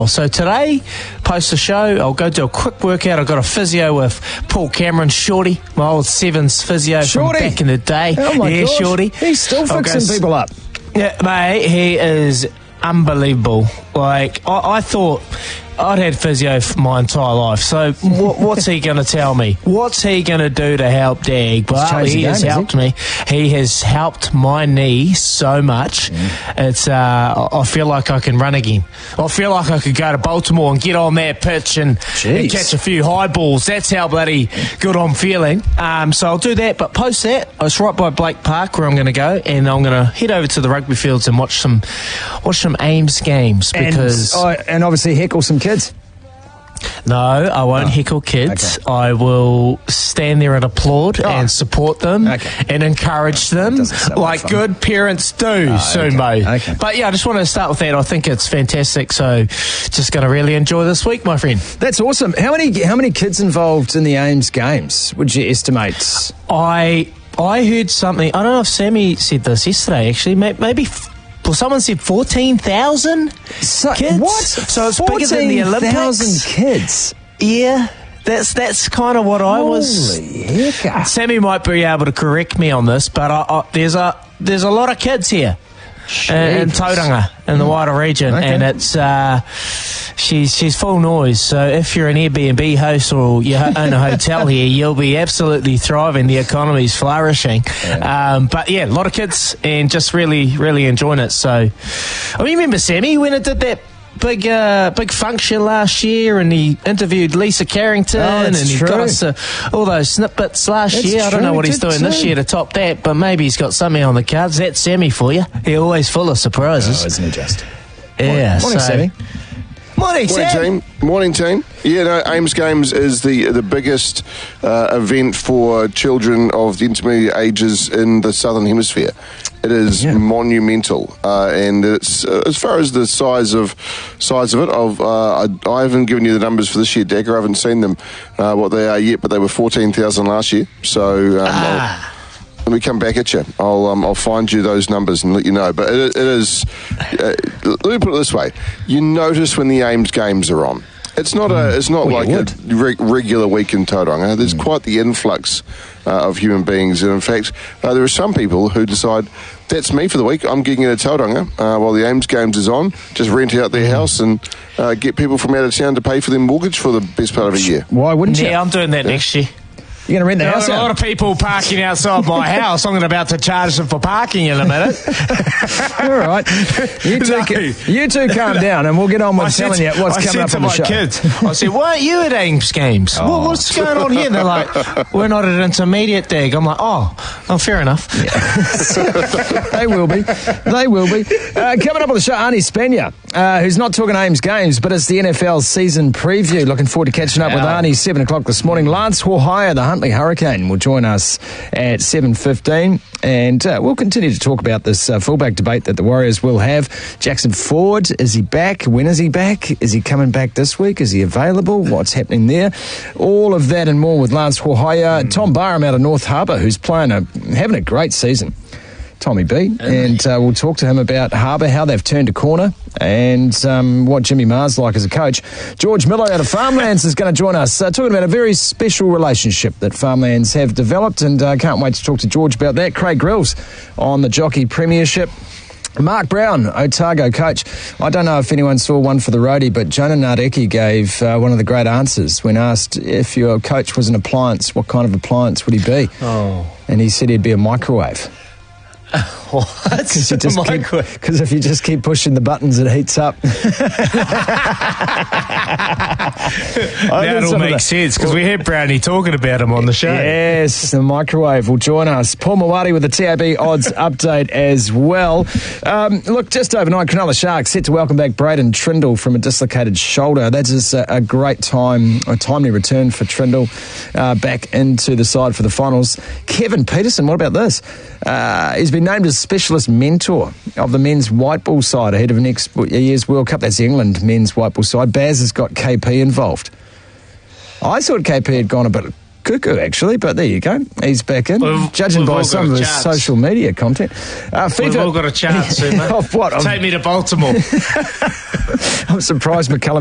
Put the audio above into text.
So today, post the show, I'll go do a quick workout. I've got a physio with Paul Cameron, Shorty, my old Sevens physio Shorty. from back in the day. Oh my gosh. Shorty. He's still fixing people up. Yeah, mate, he is unbelievable. Like, I thought I'd had physio for my entire life, so what's he going to tell me? What's he going to do to help Dag? Well, he has helped me. He has helped my knee so much. It's I feel like I can run again. I feel like I could go to Baltimore and get on that pitch and catch a few high balls. That's how bloody good I'm feeling. So I'll do that, but post that, it's right by Blake Park where I'm going to go, and I'm going to head over to the rugby fields and watch some Ames games, because and obviously heckle some kids. No, I won't heckle kids. Okay. I will stand there and applaud and support them and encourage them like good parents do, Sumo. Okay. But yeah, I just want to start with that. I think it's fantastic, so just going to really enjoy this week, my friend. That's awesome. How many kids involved in the Ames games would you estimate? I heard something. I don't know if Sammy said this yesterday, actually. Maybe... Well, someone said 14,000 kids. What? So it's bigger than the Olympics. 14,000 kids? Yeah, that's kind of what I was. Holy heck. Sammy might be able to correct me on this, but there's a lot of kids here in Tauranga, in the wider region, and it's she's full noise. So if you're an Airbnb host or you own a hotel here, you'll be absolutely thriving. The economy's flourishing. But yeah, a lot of kids and just really, really enjoying it. So I remember Sammy when it did that big function last year, and he interviewed Lisa Carrington, and he got us all those snippets last year. I don't know what he's doing this year to top that, but maybe he's got something on the cards. That's Sammy for you. He's always full of surprises. Oh, isn't he just? Yeah. Morning, Sammy. Morning, Sam. Morning, team. Yeah, no, Ames Games is the biggest event for children of the intermediate ages in the Southern Hemisphere. It is monumental, and it's as far as the size of it. I haven't given you the numbers for this year, Dagger. I haven't seen them what they are yet, but they were 14,000 last year. So when we come back at you, I'll find you those numbers and let you know. But it is. Let me put it this way: you notice when the Ames Games are on. It's not like a regular week in Tauranga. There's quite the influx of human beings, and in fact, there are some people who decide that's me for the week. I'm getting into Tauranga while the Ames Games is on. Just rent out their house and get people from out of town to pay for their mortgage for the best part of a year. Why wouldn't you? Yeah, I'm doing that next year. You're going to rent the house out? A lot of people parking outside my house. I'm about to charge them for parking in a minute. All right. You two calm down and we'll get on with telling you what's coming up on the show. I said to my kids, I said, why aren't you at Ames Games? What's going on here? They're like, we're not at intermediate, Dag. I'm like, oh, fair enough. Yeah. They will be. Coming up on the show, Arnie Spanier, who's not talking Ames Games, but it's the NFL season preview. Looking forward to catching up with Arnie, 7 o'clock this morning. Lance Hohaia, the Huntley Hurricane, will join us at 7:15, and we'll continue to talk about this fullback debate that the Warriors will have. Jackson Ford, is he back? When is he back? Is he coming back this week? Is he available? What's happening there? All of that and more with Lance Hohaia. Tom Barham out of North Harbour, who's having a great season. Tommy B, and we'll talk to him about Harbour, how they've turned a corner, and what Jimmy Ma's like as a coach. George Miller out of Farmlands is going to join us, talking about a very special relationship that Farmlands have developed, and can't wait to talk to George about that. Craig Grills on the Jockey Premiership. Mark Brown, Otago coach. I don't know if anyone saw one for the roadie, but Jonah Nardecki gave one of the great answers when asked if your coach was an appliance, what kind of appliance would he be? And he said he'd be a microwave. What? Because if you just keep pushing the buttons, it heats up. That'll make sense, because we had Brownie talking about him on the show. Yes, the microwave will join us. Paul Mawadi with the TAB odds update as well. Look, just overnight, Cronulla Sharks set to welcome back Braden Trindle from a dislocated shoulder. That is a great timely return for Trindle back into the side for the finals. Kevin Peterson, what about this? He's been named as specialist mentor of the men's white ball side ahead of next year's World Cup. That's the England men's white ball side. Baz has got KP involved. I thought KP had gone a bit cuckoo, actually, but there you go. He's back in, judging by some of his social media content. We've all got a chance, Super. What? Take me to Baltimore. I'm surprised McCullum